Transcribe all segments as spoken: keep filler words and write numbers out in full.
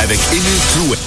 avec Émile Clouet.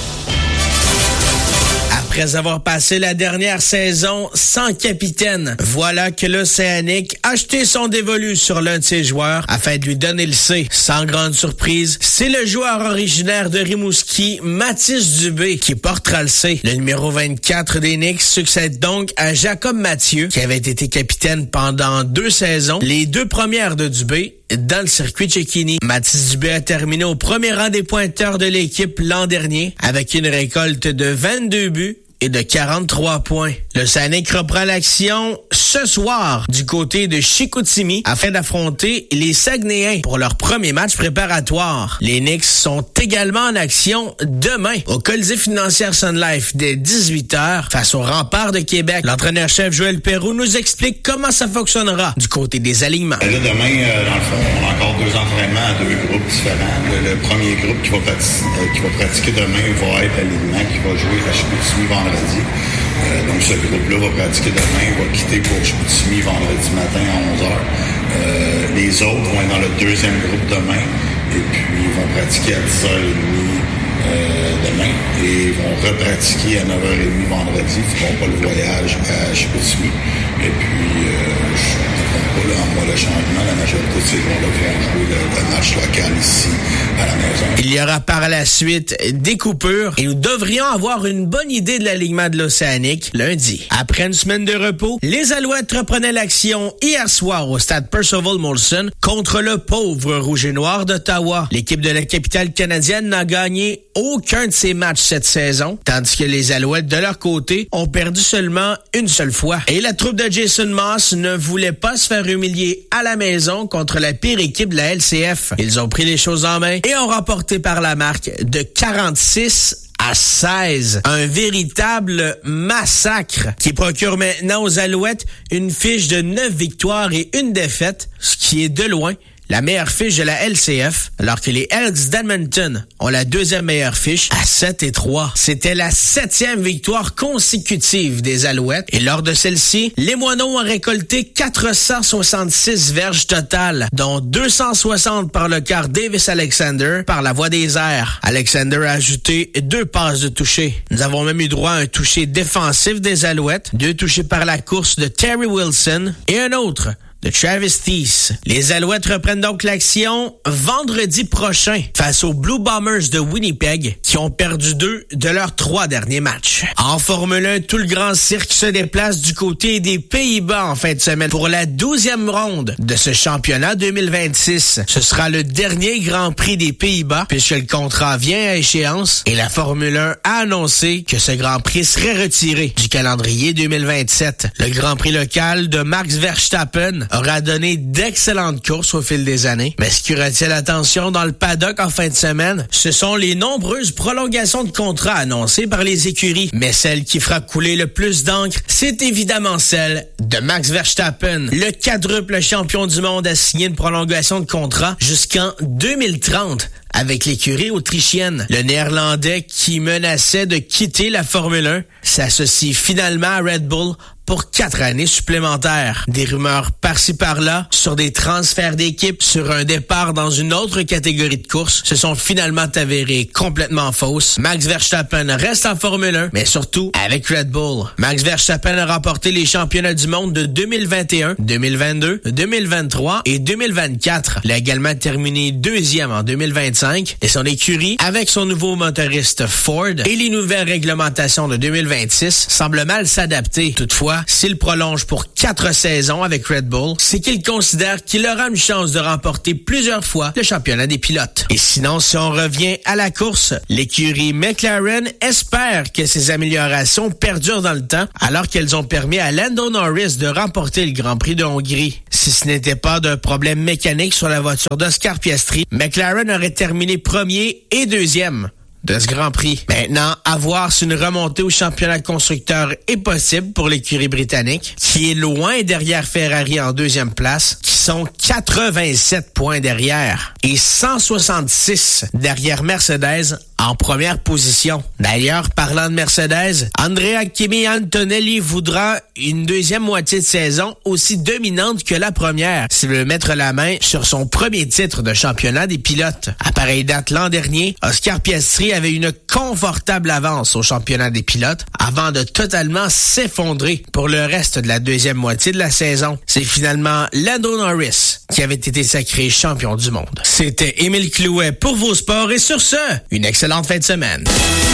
Après avoir passé la dernière saison sans capitaine, voilà que l'Océanique a jeté son dévolu sur l'un de ses joueurs afin de lui donner le C. Sans grande surprise, c'est le joueur originaire de Rimouski, Mathis Dubé, qui portera le C. Le numéro vingt-quatre des Knicks succède donc à Jacob Mathieu, qui avait été capitaine pendant deux saisons, les deux premières de Dubé, dans le circuit Cecchini. Mathis Dubé a terminé au premier rang des pointeurs de l'équipe l'an dernier avec une récolte de vingt-deux buts et de quarante-trois points. Le Saguenay reprend l'action ce soir du côté de Chicoutimi afin d'affronter les Saguenayens pour leur premier match préparatoire. Les Knicks sont également en action demain au Colisée financière Sun Life dès dix-huit heures face au Rempart de Québec. L'entraîneur-chef Joël Perrault nous explique comment ça fonctionnera du côté des alignements. Là, demain, euh, dans le fond, on a encore deux entraînements à deux groupes différents. Le, le premier groupe qui va, pratiquer, euh, qui va pratiquer demain va être l'alignement qui va jouer à Chicoutimi vendredi. Euh, donc ce groupe-là va pratiquer demain, va quitter pour Chicoutimi vendredi matin à onze heures. Euh, les autres vont être dans le deuxième groupe demain et puis ils vont pratiquer à dix heures trente euh, demain et ils vont repratiquer à neuf heures trente vendredi. Ils ne feront pas le voyage à Chicoutimi. Et puis, euh, je ne comprends pas là, en moi le changement. La majorité de ces joueurs-là vont jouer le, le match local ici à la maison. Il y aura par la suite des coupures et nous devrions avoir une bonne idée de l'alignement de l'Océanique lundi. Après une semaine de repos, les Alouettes reprenaient l'action hier soir au stade Percival Molson contre le pauvre Rouge et Noir d'Ottawa. L'équipe de la capitale canadienne n'a gagné aucun de ses matchs cette saison, tandis que les Alouettes, de leur côté, ont perdu seulement une seule fois. Et la troupe de Jason Moss ne voulait pas se faire humilier à la maison contre la pire équipe de la L C F. Ils ont pris les choses en main et ont remporté par la marque de quarante-six à seize. Un véritable massacre qui procure maintenant aux Alouettes une fiche de neuf victoires et une défaite, ce qui est de loin la meilleure fiche de la L C F, alors que les Elks d'Edmonton ont la deuxième meilleure fiche à sept et trois. C'était la septième victoire consécutive des Alouettes et lors de celle-ci, les Moineaux ont récolté quatre cent soixante-six verges totales, dont deux cent soixante par le quart Davis Alexander par la voie des airs. Alexander a ajouté deux passes de toucher. Nous avons même eu droit à un toucher défensif des Alouettes, deux touchés par la course de Terry Wilson et un autre de Travis Thies. Les Alouettes reprennent donc l'action vendredi prochain face aux Blue Bombers de Winnipeg qui ont perdu deux de leurs trois derniers matchs. En Formule un, tout le grand cirque se déplace du côté des Pays-Bas en fin de semaine pour la douzième ronde de ce championnat deux mille vingt-six. Ce sera le dernier Grand Prix des Pays-Bas puisque le contrat vient à échéance et la Formule un a annoncé que ce Grand Prix serait retiré du calendrier deux mille vingt-sept. Le Grand Prix local de Max Verstappen aura donné d'excellentes courses au fil des années. Mais ce qui retient l'attention dans le paddock en fin de semaine, ce sont les nombreuses prolongations de contrats annoncées par les écuries. Mais celle qui fera couler le plus d'encre, c'est évidemment celle de Max Verstappen. Le quadruple champion du monde a signé une prolongation de contrat jusqu'en deux mille trente. Avec l'écurie autrichienne. Le Néerlandais qui menaçait de quitter la Formule un s'associe finalement à Red Bull pour quatre années supplémentaires. Des rumeurs par-ci par-là sur des transferts d'équipes, sur un départ dans une autre catégorie de course se sont finalement avérées complètement fausses. Max Verstappen reste en Formule un, mais surtout avec Red Bull. Max Verstappen a remporté les championnats du monde de deux mille vingt et un, deux mille vingt-deux, deux mille vingt-trois et deux mille vingt-quatre. Il a également terminé deuxième en deux mille vingt-cinq et son écurie, avec son nouveau motoriste Ford et les nouvelles réglementations de deux mille vingt-six, semble mal s'adapter. Toutefois, s'il prolonge pour quatre saisons avec Red Bull, c'est qu'il considère qu'il aura une chance de remporter plusieurs fois le championnat des pilotes. Et sinon, si on revient à la course, l'écurie McLaren espère que ces améliorations perdurent dans le temps, alors qu'elles ont permis à Lando Norris de remporter le Grand Prix de Hongrie. Si ce n'était pas d'un problème mécanique sur la voiture d'Oscar Piastri, McLaren aurait terminé premier et deuxième de ce Grand Prix. Maintenant, à voir si une remontée au championnat constructeur est possible pour l'écurie britannique, qui est loin derrière Ferrari en deuxième place, qui sont quatre-vingt-sept points derrière, et cent soixante-six derrière Mercedes en première position. D'ailleurs, parlant de Mercedes, Andrea Kimi Antonelli voudra une deuxième moitié de saison aussi dominante que la première s'il veut mettre la main sur son premier titre de championnat des pilotes. À pareille date l'an dernier, Oscar Piastri avait une confortable avance au championnat des pilotes avant de totalement s'effondrer pour le reste de la deuxième moitié de la saison. C'est finalement Lando Norris qui avait été sacré champion du monde. C'était Émile Clouet pour vos sports et sur ce, une excellente fin de semaine.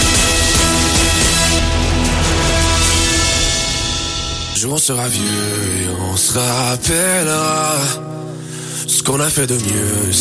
Un jour on sera vieux et on se rappellera ce qu'on a fait de mieux.